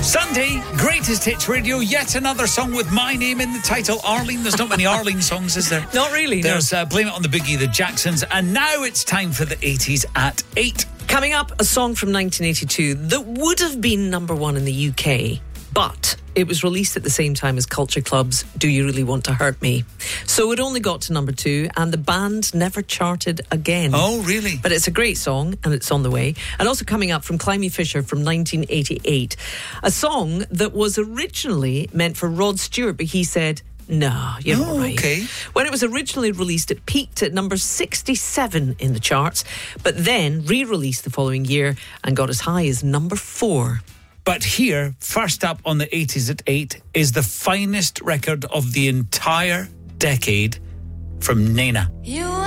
Sunday, Greatest Hits Radio, yet another song with my name in the title, Arlene. There's not many Arlene songs, is there? Not really, There's Blame It on the Boogie, the Jacksons, and now it's time for the 80s at 8. Coming up, a song from 1982 that would have been number one in the UK, but it was released at the same time as Culture Club's Do You Really Want to Hurt Me? So it only got to number 2 and the band never charted again. Oh, really? But it's a great song and it's on the way. And also coming up from Climie Fisher from 1988, a song that was originally meant for Rod Stewart, but he said, no, you're not right. Okay. When it was originally released, it peaked at number 67 in the charts, but then re-released the following year and got as high as number 4. But here, first up on the 80s at 8, is the finest record of the entire decade from Nena.